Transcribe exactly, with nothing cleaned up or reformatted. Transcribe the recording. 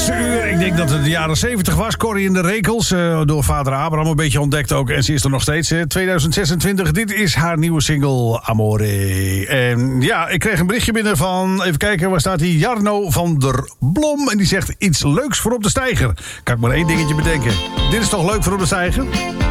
eerste uur, ik denk dat het de jaren zeventig was. Corrie in de Rekels, uh, door vader Abraham een beetje ontdekt ook. En ze is er nog steeds, hè. tweeduizend zesentwintig. Dit is haar nieuwe single, Amore. En ja, ik kreeg een berichtje binnen van, even kijken, waar staat die? Jarno van der Blom. En die zegt iets leuks voor op de steiger. Kan ik maar één dingetje bedenken. Dit is toch leuk voor op de steiger?